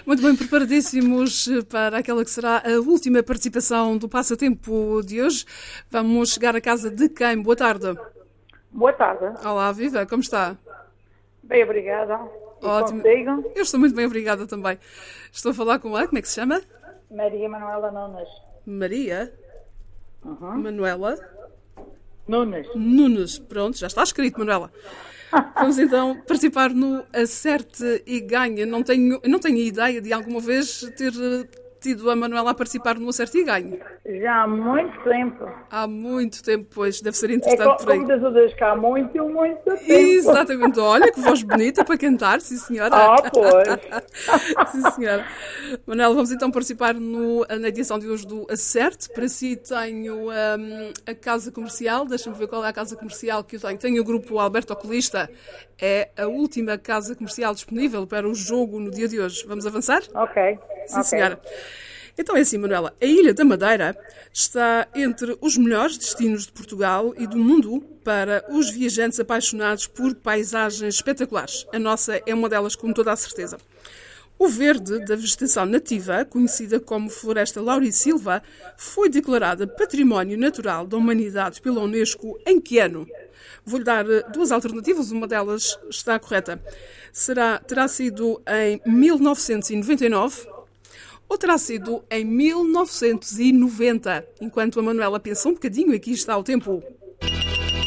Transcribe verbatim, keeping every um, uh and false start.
Muito bem, preparadíssimos para aquela que será a última participação do Passatempo de hoje. Vamos chegar à casa de quem? Boa tarde. Boa tarde. Olá, viva, como está? Bem, obrigada. E Ótimo. consigo? Eu estou muito bem, obrigada também. Estou a falar com a, como é que se chama? Maria Manuela Nunes. Maria Uhum. Manuela Nunes. Nunes. Pronto, já está escrito, Manuela. Vamos então participar no Acerte e Ganhe. Não tenho, não tenho ideia de alguma vez ter tido a Manuela a participar no Acerte e Ganhe. Já há muito tempo. Há muito tempo, pois. Deve ser É interessante co- por aí. como diz o Deus que há muito, muito tempo. Exatamente. Olha, que voz bonita para cantar, sim senhora. Ah, pois. Sim senhora. Manuela, vamos então participar no, na edição de hoje do Acerte. Para si tenho hum, a Casa Comercial. Deixa-me ver qual é a Casa Comercial que eu tenho. Tenho o grupo Alberto Oculista. É a última Casa Comercial disponível para o jogo no dia de hoje. Vamos avançar? Ok. Sim, ok. senhora. Então é assim, Manuela, a Ilha da Madeira está entre os melhores destinos de Portugal e do mundo para os viajantes apaixonados por paisagens espetaculares. A nossa é uma delas, com toda a certeza. O verde da vegetação nativa, conhecida como Floresta Laurisilva, foi declarada Património Natural da Humanidade pela Unesco em que ano? Vou-lhe dar duas alternativas, uma delas está correta. Será, terá sido em mil novecentos e noventa e nove ou terá sido em mil novecentos e noventa? Enquanto a Manuela pensa um bocadinho, aqui está o tempo.